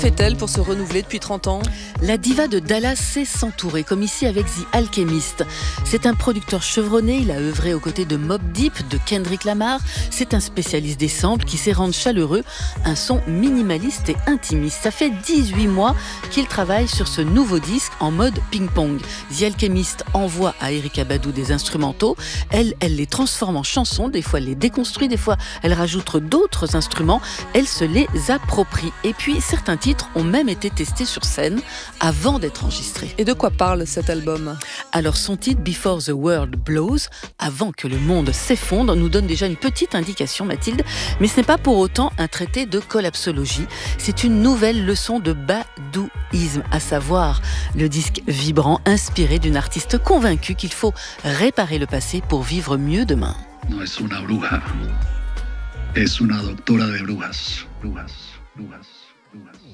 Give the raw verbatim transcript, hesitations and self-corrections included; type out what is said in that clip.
fait-elle pour se renouveler depuis trente ans ? La diva de Dallas sait s'entourer, comme ici avec The Alchemist. C'est un producteur chevronné, il a œuvré aux côtés de Mobb Deep, de Kendrick Lamar. C'est un spécialiste des samples qui sait rendre chaleureux un son minimaliste et intimiste. Ça fait dix-huit mois qu'il travaille sur ce nouveau disque en mode ping-pong. The Alchemist envoie à Erykah Badu des instrumentaux. Elle, elle les transforme en chansons, des fois elle les déconstruit, des fois elle rajoute d'autres instruments. Elle se les approprie. Et puis certains titres ont même été testés sur scène avant d'être enregistrés. Et de quoi parle cet album ? Alors son titre Before the World Blows, avant que le monde s'effondre, nous donne déjà une petite indication, Mathilde, mais ce n'est pas pour autant un traité de collapsologie. C'est une nouvelle leçon de badouisme, à savoir le disque vibrant inspiré d'une artiste convaincue qu'il faut réparer le passé pour vivre mieux demain. No es una bruja, es una doctora de brujas, brujas, brujas, brujas.